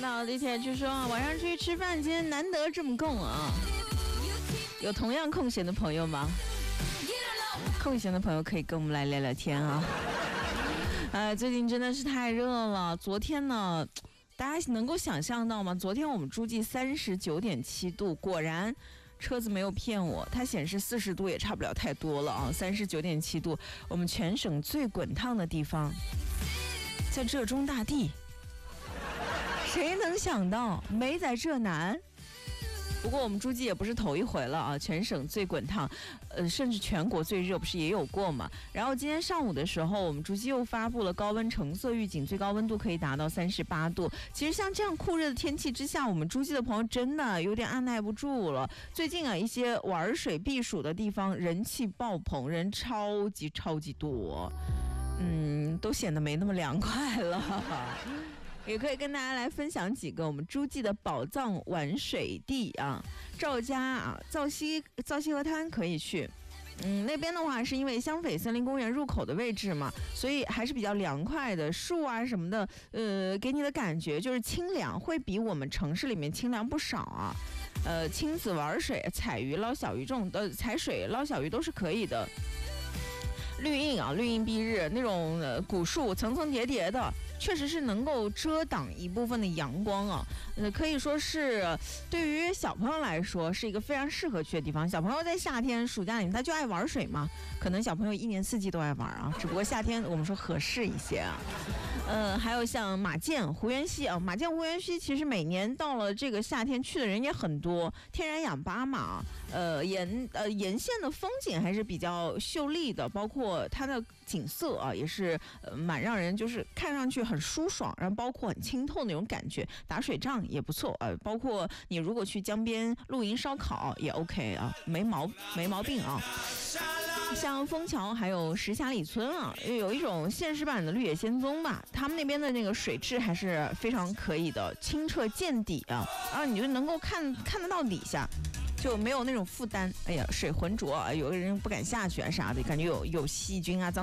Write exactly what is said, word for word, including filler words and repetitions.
到地铁就说晚上出去吃饭，今天难得这么空啊。有同样空闲的朋友吗？空闲的朋友可以跟我们来聊聊天啊。呃，最近真的是太热了。昨天呢，大家能够想象到吗？昨天我们诸暨三十九点七度，果然车子没有骗我，它显示四十度也差不了太多了啊。三十九点七度，我们全省最滚烫的地方，在浙中大地。谁能想到没在浙南？不过我们诸暨也不是头一回了啊，全省最滚烫，呃，甚至全国最热不是也有过吗？然后今天上午的时候，我们诸暨又发布了高温橙色预警，最高温度可以达到三十八度。其实像这样酷热的天气之下，我们诸暨的朋友真的有点按耐不住了。最近啊，一些玩水避暑的地方人气爆棚，人超级超级多，嗯，都显得没那么凉快了。也可以跟大家来分享几个我们诸暨的宝藏玩水地啊，赵家啊，皂溪皂溪河滩可以去。嗯，那边的话是因为香斐森林公园入口的位置嘛，所以还是比较凉快的，树啊什么的，呃，给你的感觉就是清凉，会比我们城市里面清凉不少啊。呃，亲子玩水、采鱼、捞小鱼这种的，采水、捞小鱼都是可以的。绿荫啊，绿荫蔽日，那种呃古树层层叠叠的，确实是能够遮挡一部分的阳光啊。呃，可以说是对于小朋友来说是一个非常适合去的地方。小朋友在夏天暑假里面他就爱玩水嘛，可能小朋友一年四季都爱玩啊，只不过夏天我们说合适一些啊。呃，还有像马涧、湖源溪啊，马涧、湖源溪其实每年到了这个夏天去的人也很多，天然氧吧嘛，呃沿呃沿线的风景还是比较秀丽的，包括它的景色啊也是呃蛮让人就是看上去很舒爽，然后包括很清透那种感觉，打水仗也不错呃，包括你如果去江边露营烧烤也 OK 啊，没毛没毛病啊。像枫桥还有石峡里村啊，有一种现实版的绿野仙踪吧，他们那边的那个水质还是非常可以的，清澈见底啊，然后你就能够看看得到底下，就没有那种负担。哎呀，水浑浊啊，有的人不敢下去啊啥的，感觉有有细菌啊脏。